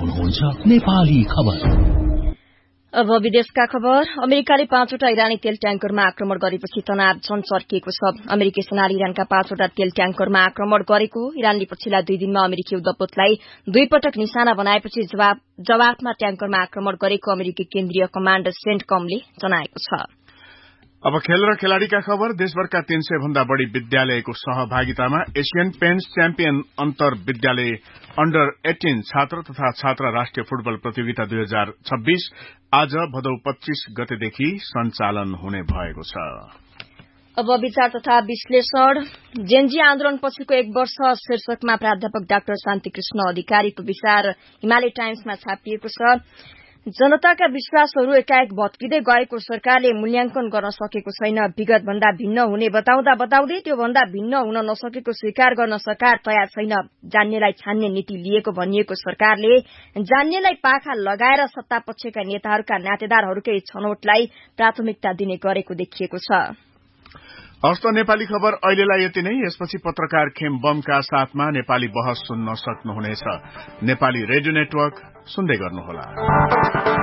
हुनुहुन्छ नेपाली खबर। अब विदेशका खबर। अमेरिकाले 5वटा इरानी तेल ट्याङ्करमा आक्रमण गरेपछि तनाव झन चर्किएको छ। अमेरिकी सेनाले इरानका 5वटा तेल ट्याङ्करमा आक्रमण गरेको इरानले पछिल्ला 2 दिनमा अमेरिकी युद्धपोतलाई 2 पटक निशाना बनाएपछि जवाफमा ट्याङ्करमा आक्रमण गरेको अमेरिकी केन्द्रीय कमाण्ड सेन्टकमले जनाएको छ। अब खेल र खेलाड़ीका खबर। देशभरका 300 भन्दा बढ़ी विद्यालयको सहभागितामा एशियन पेन्ट्स च्याम्पियन अन्तर विद्यालय अन्डर 18 छात्र तथा छात्रा राष्ट्रिय फुटबल प्रतियोगिता 2026 आज भदौ 25 गतेदेखि सञ्चालन हुने भएको छ। अब विचार तथा विश्लेषण। जेनजी आन्दोलन पछिको 1 वर्ष शीर्षकमा प्राध्यापक डाक्टर शान्तिकृष्ण अधिकारीको विचार हिमालय टाइम्समा छापिएको छ। जनताका विश्वासहरू एकाएक भत्किँदै गएको सरकारले मूल्याङ्कन गर्न सकेको छैन। विगत भन्दा भिन्न हुने बताउँदै त्यो भन्दा भिन्न हुन नसकेको स्वीकार गर्न सरकार तयार छैन। जान्नेलाई छान्ने नीति लिएको भनिएको सरकारले जान्नेलाई पाखा लगाएर सत्तापक्षका नेताहरूका नातेदारहरूकै छनौटलाई प्राथमिकता दिने गरेको देखिएको छ। हस्त नेपाली खबर अहिलेलाई यति नै। यसपछि पत्रकार खेम बमका साथमा नेपाली बहस सुन्न सक्नुहुनेछ। नेपाली रेडियो नेटवर्क सुन्दै गर्नुहोला।